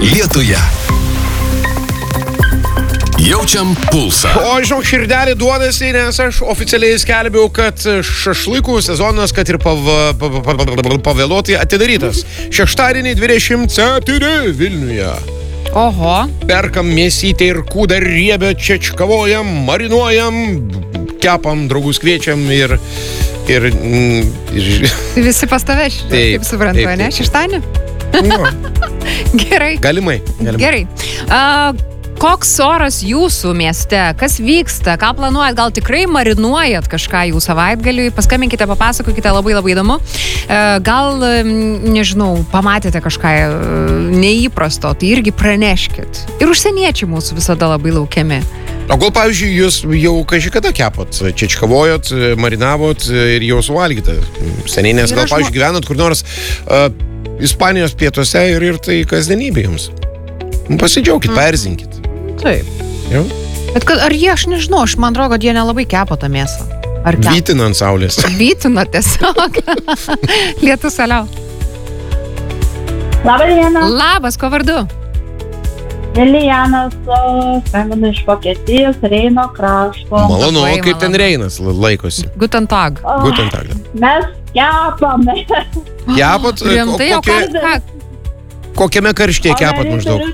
Lietuje. Jaučiam pulsą. O, žinau, širdelė duodasi, nes aš oficialiai skelbiau, kad šašlykų sezonas, kad ir pavėluotai atidarytas. Šeštadienį 27 Vilniuje. Oho. Perkam mėsytę ir kūdą riebę, čečkavojam, marinuojam, kepam, draugus kviečiam ir... Visi pas tave, kaip suprantu, ne? Šeštadienį? Gerai. Galimai. Gerai. Koks oras jūsų mieste? Kas vyksta? Ką planuojat? Gal tikrai marinuojat kažką jų savaitgaliui? Paskambinkite, papasakokite, labai įdomu. Gal, nežinau, pamatėte kažką neįprasto, tai irgi praneškit. Ir užsieniečiai mūsų visada labai laukiami. O gal, pavyzdžiui, jūs jau kažkada kepot, čečkavojot, marinavot ir jau suvalgyte? Seniai, nes gal, pavyzdžiui, gyvenat kur nors Ispanijos pietuose ir tai kasdienybė jums. Pasidžiaukit, perzinkit. Taip. Jau? Bet ar jie, aš nežinau, man atrodo, kad jie nelabai kepo tą mėsą. Vytina ant saulės. Vytina tiesiog. Lietus, aliau. Labą dieną. Labas, ko vardu? Liliana, skambinu iš Vokietijos, Reino krašto. Malonu, o kaip ten Reinas laikosi? Guten Tag. Guten Tag. Mes kepame. Kepat? Rimtai, o ką? Kokiame karštyje kepat maždaug?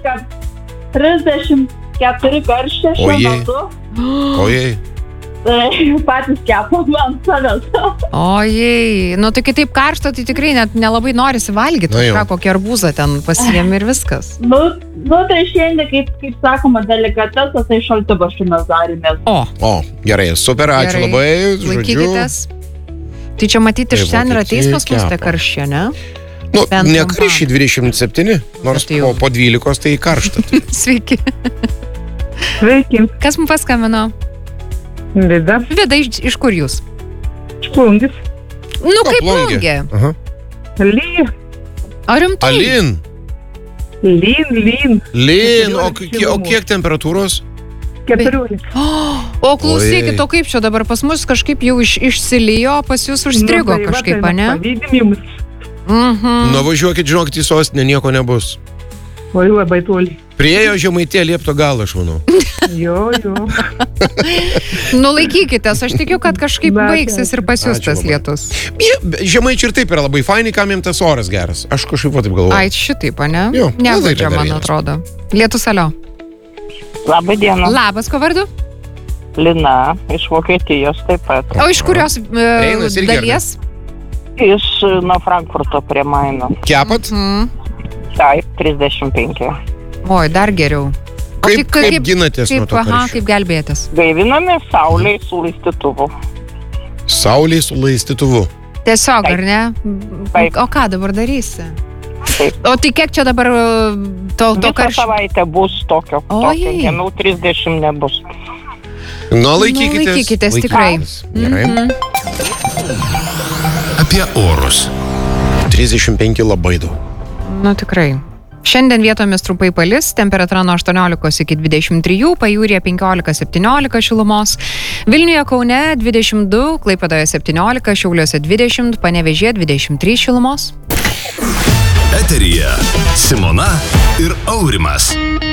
34 karštė šiuo metu. Ojei. Patys kepam ant savęs. Ojei. Nu, tai kai taip karšta, tai tikrai net nelabai norisi valgyti. Kažką, kokį arbūzą ten pasiėmė ir viskas. Nu, tai šiandien, kaip sakoma, delikatesas, tai šaltibarščių mes darėmės. O, gerai, super, ačiū labai. Laikykitės. Tai čia matyti iš ten ir ateis pas mus tai karščia, ne? Nu, ne karščiai 27, nors po 12 tai karšta. Sveiki. Sveiki. Kas mums paskambino? Vida. Vida, iš kur jūs? Iš Plungės. Nu, kaip Plungė? Ly. O rimtai? Alin. Lyn. O kiek temperatūros? 14. O klausykit, o kaip čia dabar pas mus kažkaip jau išsilijo, pas jūs užstrigo kažkaip, ne? Pavydimis. Nuvažiuokit, žinokit, į sostinę, nieko nebus. Oi, labai toli. Priejo Žemaitė liepto galą, aš manau. Jo. Nu, laikykitės, aš tikiu, kad kažkaip baigsis ir pas jūs tas lietus. Žemaičiai ir taip yra labai faini, kam jiems tas oras geras. Aš kažkaip taip galvoju. Ai, šitaip, ne? Jo. Neguodžia, man atrodo. Lietus, alio. Labą dieną. Labas, ko vardu? Lina, iš Vokietijos taip pat. O iš kurios dalies? Iš nuo Frankfurto prie Maino. Kepat? Taip, 35. Oi, dar geriau. Kaip ginatės nuo to karščio? Kaip gelbėtės? Gaiviname saulėj su laistytuvu. Saulėj su laistytuvu? Tiesiog, ar ne? Taip. O ką dabar darysi? Taip. O tai kiek čia dabar to Visą karščio? savaitę bus tokio. Dienų 30 nebus. Nu, laikykitės tikrai. Gerai. Apie orus. 35 labai daug. Nu, tikrai. Šiandien vietomis trumpai palis, temperatūra nuo 18 iki 23, Pajūryje 15-17 šilumos, Vilniuje, Kaune 22, Klaipėdoje 17, Šiauliuose 20, Panevėžyje 23 šilumos. Eteryje Simona ir Aurimas.